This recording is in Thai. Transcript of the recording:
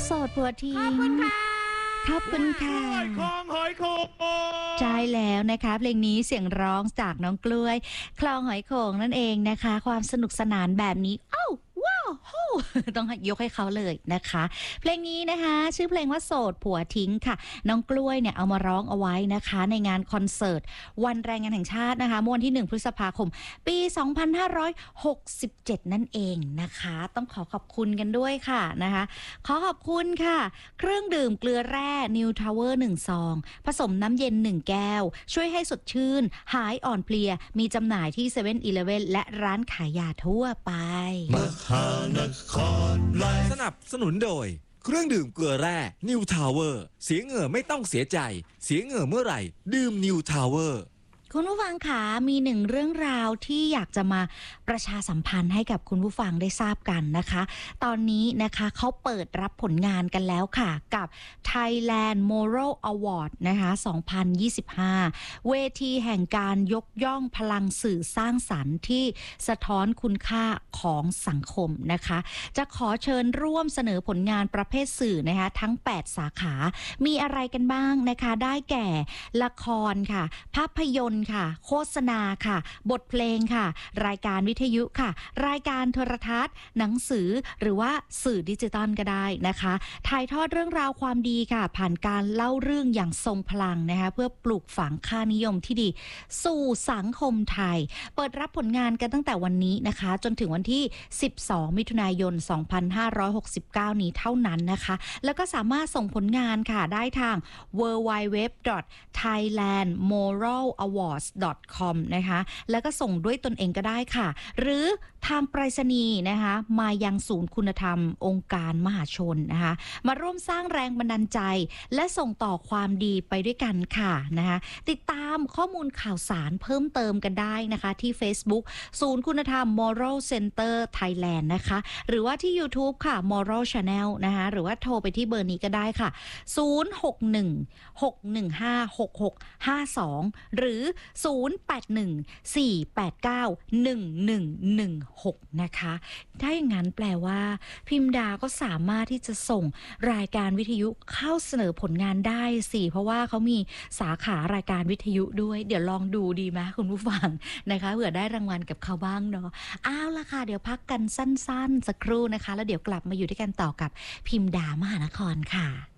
โสดผัวทิ้งขอบคุณค่ะหอยโขงใช่แล้วนะคะเพลงนี้เสียงร้องจากน้องกล้วยคลองหอยโขงนั่นเองนะคะความสนุกสนานแบบนี้อ้าวว้าวโหต้องยกให้เขาเลยนะคะเพลงนี้นะคะชื่อเพลงว่าโสดผัวทิ้งค่ะน้องกล้วยเนี่ยเอามาร้องเอาไว้นะคะในงานคอนเสิร์ตวันแรงงานแห่งชาตินะคะเมื่อวันที่1 พฤษภาคมปี 2567 นั่นเองนะคะต้องขอบคุณกันด้วยค่ะนะคะขอบคุณค่ะเครื่องดื่มเกลือแร่ New Tower 1 ซองผสมน้ำเย็น1 แก้วช่วยให้สดชื่นหายอ่อนเพลียมีจำหน่ายที่ 7-Eleven และร้านขายยาทั่วไปมหานครไลฟ์สนับสนุนโดยเครื่องดื่มเกลือแร่ New Tower เสียเหงื่อไม่ต้องเสียใจเสียเหงื่อเมื่อไหร่ดื่ม New Tower คุณผู้ฟังคะมีหนึ่งเรื่องราวที่อยากจะมาประชาสัมพันธ์ให้กับคุณผู้ฟังได้ทราบกันนะคะตอนนี้นะคะเขาเปิดรับผลงานกันแล้วค่ะกับ Thailand Moral Award นะคะ2025 เวทีแห่งการยกย่องพลังสื่อสร้างสรรค์ที่สะท้อนคุณค่าของสังคมนะคะจะขอเชิญร่วมเสนอผลงานประเภทสื่อนะคะทั้ง8 สาขามีอะไรกันบ้างนะคะได้แก่ละครค่ะภาพยนตร์ค่ะโฆษณาค่ะบทเพลงค่ะรายการวิทยุค่ะรายการโทรทัศน์หนังสือหรือว่าสื่อดิจิตอลก็ได้นะคะถ่ายทอดเรื่องราวความดีค่ะผ่านการเล่าเรื่องอย่างทรงพลังนะคะเพื่อปลูกฝังค่านิยมที่ดีสู่สังคมไทยเปิดรับผลงานกันตั้งแต่วันนี้นะคะจนถึงวันที่12 มิถุนายน 2569 นี้เท่านั้นนะคะแล้วก็สามารถส่งผลงานค่ะได้ทาง www.thailandmoralawards.com นะคะแล้วก็ส่งด้วยตนเองก็ได้ค่ะหรือทางไปรษณีย์นะคะมายังศูนย์คุณธรรมองค์การมหาชนนะคะมาร่วมสร้างแรงบันดาลใจและส่งต่อความดีไปด้วยกันค่ะนะคะติดตามข้อมูลข่าวสารเพิ่มเติมกันได้นะคะที่ Facebook ศูนย์คุณธรรม Moral Center Thailand นะคะหรือว่าที่ YouTube ค่ะ Moral Channel นะคะหรือว่าโทรไปที่เบอร์นี้ก็ได้ค่ะ061-615-6652หรือ0814891116นะคะถ้าอย่างนั้นแปลว่าพิมดาก็สามารถที่จะส่งรายการวิทยุเข้าเสนอผลงานได้สิเพราะว่าเขามีสาขารายการวิทยุด้วยเดี๋ยวลองดูดีไหมคุณผู้ฟังนะคะเผื่อได้รางวัลกับเขาบ้างเนาะอ้าวล่ะค่ะเดี๋ยวพักกันสั้นๆสักครู่นะคะแล้วเดี๋ยวกลับมาอยู่ด้วยกันต่อกับพิมดามหานครค่ะ